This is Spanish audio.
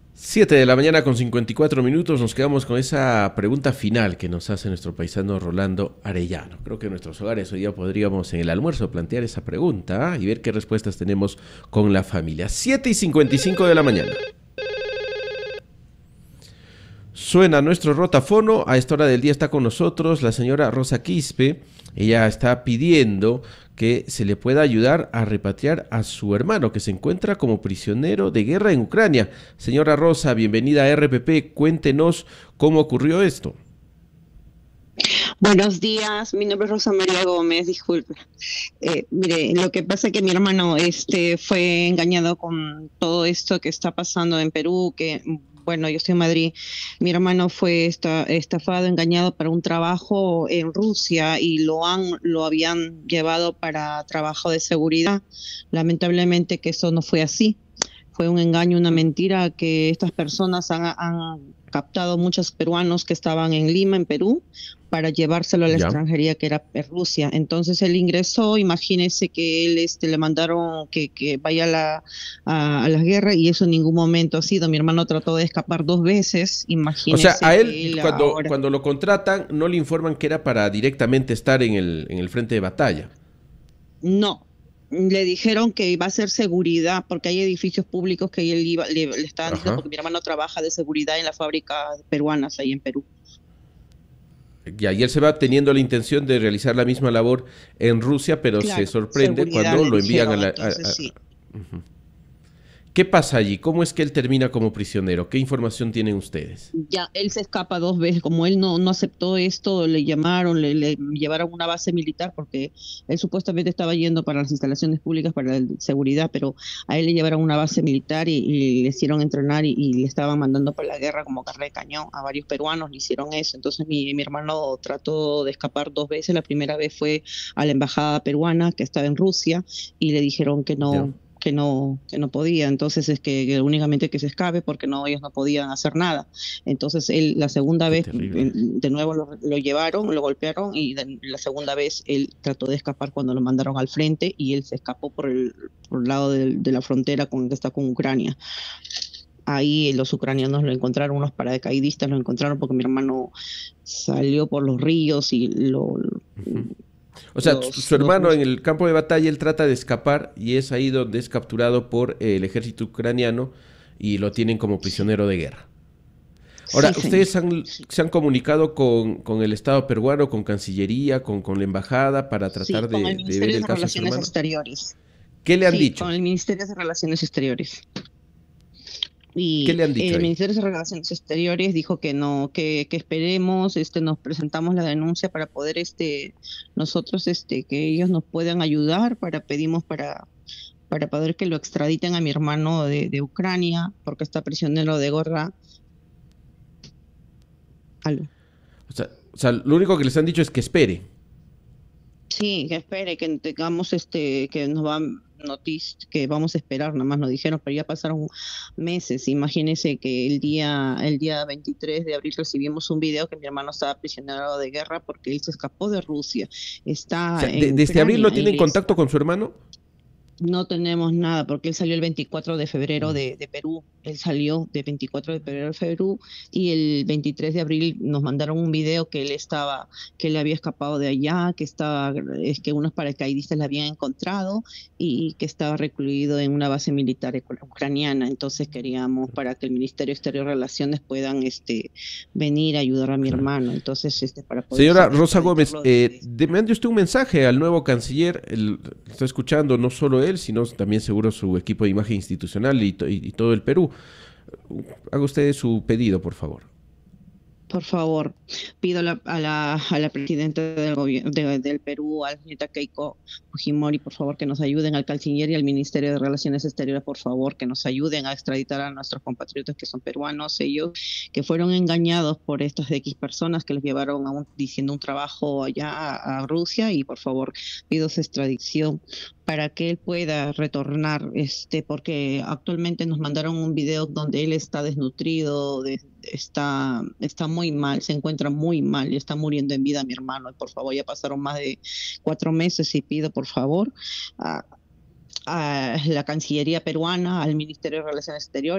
7 de la mañana con 54 minutos, nos quedamos con esa pregunta final que nos hace nuestro paisano Rolando Arellano. Creo que en nuestros hogares hoy día podríamos en el almuerzo plantear esa pregunta y ver qué respuestas tenemos con la familia. 7:55 de la mañana. Suena nuestro rotafono, a esta hora del día está con nosotros la señora Rosa Quispe. Ella está pidiendo que se le pueda ayudar a repatriar a su hermano que se encuentra como prisionero de guerra en Ucrania. Señora Rosa, bienvenida a RPP, cuéntenos cómo ocurrió esto. Buenos días, mi nombre es Rosa María Gómez, disculpe. Mire, lo que pasa es que mi hermano fue engañado con todo esto que está pasando en Perú, bueno, yo estoy en Madrid. Mi hermano fue estafado, engañado para un trabajo en Rusia y lo habían llevado para trabajo de seguridad. Lamentablemente que eso no fue así. Fue un engaño, una mentira que estas personas han captado muchos peruanos que estaban en Lima, en Perú, para llevárselo a la Ya. extranjería que era Rusia. Entonces él ingresó, imagínese que él le mandaron que vaya a la guerra y eso en ningún momento ha sido. Mi hermano trató de escapar 2 veces, O sea, imagínese a que él él cuando, ahora... cuando lo contratan no le informan que era para directamente estar en el frente de batalla. No, le dijeron que iba a ser seguridad porque hay edificios públicos que él le estaban diciendo Ajá. porque mi hermano trabaja de seguridad en las fábricas peruanas ahí en Perú. Ya, y él se va teniendo la intención de realizar la misma labor en Rusia, pero se Claro, sorprende seguridad cuando le lo envían a dijeron, la... entonces sí. Ujú. ¿Qué pasa allí? ¿Cómo es que él termina como prisionero? ¿Qué información tienen ustedes? Ya, él se escapa 2 veces, como él no aceptó esto, le llamaron, le llevaron a una base militar porque él supuestamente estaba yendo para las instalaciones públicas para la seguridad, pero a él le llevaron a una base militar y le hicieron entrenar y le estaban mandando para la guerra como carne de cañón. A varios peruanos le hicieron eso. Entonces mi hermano trató de escapar 2 veces. La primera vez fue a la embajada peruana que estaba en Rusia y le dijeron que Ya. no, que no podía, entonces que únicamente que se escape porque no, ellos no podían hacer nada. Entonces él la segunda Qué vez terrible. de nuevo lo llevaron, lo golpearon y la segunda vez él trató de escapar cuando lo mandaron al frente y él se escapó por el lado de la frontera que está con Ucrania. Ahí los ucranianos lo encontraron, unos paracaidistas lo encontraron porque mi hermano salió por los ríos y Ujú. O sea, su los hermano en rusos. el campo de batalla, él trata de escapar y es ahí donde es capturado por el ejército ucraniano y lo tienen como prisionero de guerra. Ahora, Sí, señor. ¿ustedes se han comunicado con el Estado peruano, con Cancillería, con la Embajada para Sí, tratar con el de ver Ministerio el de caso de su Relaciones hermano? Exteriores. ¿Qué le han Sí, dicho? con el Ministerio de Relaciones Exteriores. ¿Qué Y le han dicho el ahí? Ministerio de Relaciones Exteriores dijo que no, que esperemos, nos presentamos la denuncia para poder, nosotros, que ellos nos puedan ayudar, pedimos para poder que lo extraditen a mi hermano de Ucrania, porque está prisionero de guerra. Aló. O sea, lo único que les han dicho es que espere. Sí, que espere, que tengamos que nos van noticias, que vamos a esperar, nada más nos dijeron, pero ya pasaron meses. Imagínese que el día 23 de abril recibimos un video que mi hermano estaba prisionero de guerra porque él se escapó de Rusia, O está sea, en desde abril no Ucrania y tienen le contacto está. con su hermano. No tenemos nada, porque él salió el 24 de febrero Mm. de Perú. Él salió de 24 de febrero de Perú y el 23 de abril nos mandaron un video que él había escapado de allá, es que unos paracaidistas le habían encontrado y que estaba recluido en una base militar ucraniana. Entonces queríamos para que el Ministerio de Exterior Relaciones puedan venir a ayudar a mi Claro. hermano. Entonces, para poder Señora Rosa Gómez, extraditarlo mande usted un mensaje al nuevo canciller, está escuchando no solo él, sino también seguro su equipo de imagen institucional y todo el Perú. Haga usted su pedido, por favor. Por favor, pido a la presidenta del gobierno del Perú, a la señorita Keiko Fujimori, por favor, que nos ayuden al canciller y al Ministerio de Relaciones Exteriores, por favor, que nos ayuden a extraditar a nuestros compatriotas que son peruanos, ellos que fueron engañados por estas X personas que los llevaron diciendo un trabajo allá a Rusia y por favor, pido su extradición para que él pueda retornar, porque actualmente nos mandaron un video donde él está desnutrido, está muy mal, se encuentra muy mal y está muriendo en vida mi hermano. Y por favor, ya pasaron más de 4 meses y pido por favor a, a la Cancillería peruana, al Ministerio de Relaciones Exteriores,